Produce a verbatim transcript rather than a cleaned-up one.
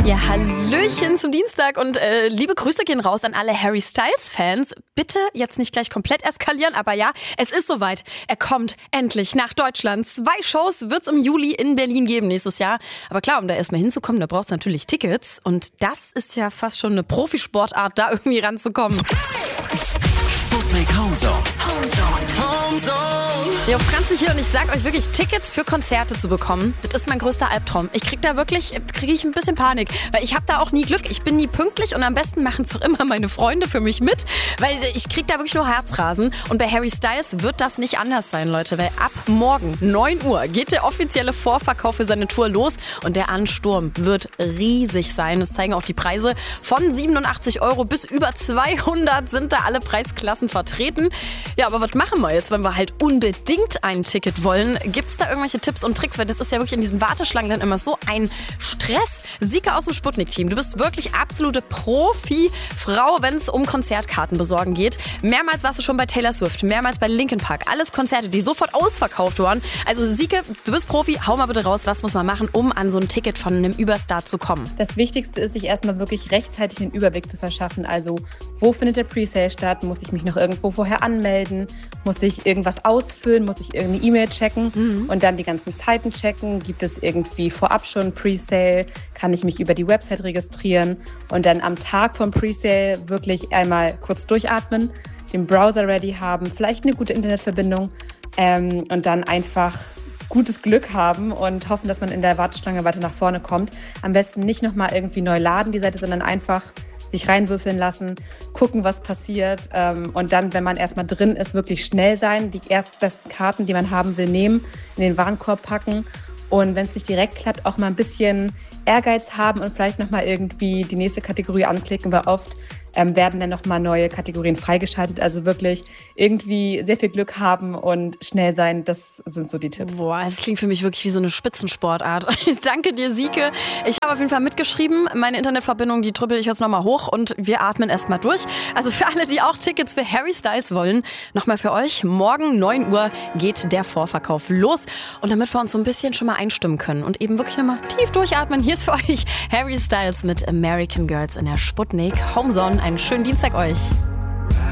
Ja, Hallöchen zum Dienstag und äh, liebe Grüße gehen raus an alle Harry Styles-Fans. Bitte jetzt nicht gleich komplett eskalieren, aber ja, es ist soweit. Er kommt endlich nach Deutschland. Zwei Shows wird's im Juli in Berlin geben nächstes Jahr. Aber klar, um da erstmal hinzukommen, da braucht's natürlich Tickets. Und das ist ja fast schon eine Profisportart, da irgendwie ranzukommen. Sputnik Homezone. Homezone. Homezone. Jo, Franzi hier und ich sag euch wirklich, Tickets für Konzerte zu bekommen, das ist mein größter Albtraum. Ich krieg da wirklich, kriege ich ein bisschen Panik, weil ich habe da auch nie Glück. Ich bin nie pünktlich und am besten machen es doch immer meine Freunde für mich mit, weil ich krieg da wirklich nur Herzrasen. Und bei Harry Styles wird das nicht anders sein, Leute, weil ab morgen neun Uhr geht der offizielle Vorverkauf für seine Tour los und der Ansturm wird riesig sein. Das zeigen auch die Preise. Von siebenundachtzig Euro bis über zweihundert sind da alle Preisklassen vertreten. Ja, aber was machen wir jetzt, wenn wir halt unbedingt ein Ticket wollen? Gibt es da irgendwelche Tipps und Tricks? Weil das ist ja wirklich in diesen Warteschlangen dann immer so ein Stress. Sieke aus dem Sputnik-Team, du bist wirklich absolute Profi-Frau, wenn es um Konzertkarten besorgen geht. Mehrmals warst du schon bei Taylor Swift, mehrmals bei Linkin Park. Alles Konzerte, die sofort ausverkauft waren. Also Sieke, du bist Profi, hau mal bitte raus, was muss man machen, um an so ein Ticket von einem Überstar zu kommen? Das Wichtigste ist, sich erstmal wirklich rechtzeitig den Überblick zu verschaffen. Also, wo findet der Presale statt? Muss ich mich noch irgendwo vorher anmelden? Muss ich irgendwas ausfüllen? Muss ich irgendeine E-Mail checken? Mhm. Und dann die ganzen Zeiten checken. Gibt es irgendwie vorab schon Presale? Kann ich mich über die Website registrieren? Und dann am Tag vom Presale wirklich einmal kurz durchatmen, den Browser ready haben, vielleicht eine gute Internetverbindung ähm, und dann einfach gutes Glück haben und hoffen, dass man in der Warteschlange weiter nach vorne kommt. Am besten nicht nochmal irgendwie neu laden, die Seite, sondern einfach sich reinwürfeln lassen, gucken, was passiert ähm, und dann, wenn man erstmal drin ist, wirklich schnell sein, die erstbesten Karten, die man haben will, nehmen, in den Warenkorb packen und wenn es nicht direkt klappt, auch mal ein bisschen Ehrgeiz haben und vielleicht nochmal irgendwie die nächste Kategorie anklicken, weil oft ähm, werden dann nochmal neue Kategorien freigeschaltet. Also wirklich irgendwie sehr viel Glück haben und schnell sein, das sind so die Tipps. Boah, das klingt für mich wirklich wie so eine Spitzensportart. Danke dir, Sieke. Ich habe auf jeden Fall mitgeschrieben. Meine Internetverbindung, die trüppel ich jetzt nochmal hoch und wir atmen erstmal durch. Also für alle, die auch Tickets für Harry Styles wollen, nochmal für euch. Morgen neun Uhr geht der Vorverkauf los. Und damit wir uns so ein bisschen schon mal einstimmen können und eben wirklich nochmal tief durchatmen, hier ist für euch Harry Styles mit American Girls in der Sputnik Homezone. Einen schönen Dienstag euch.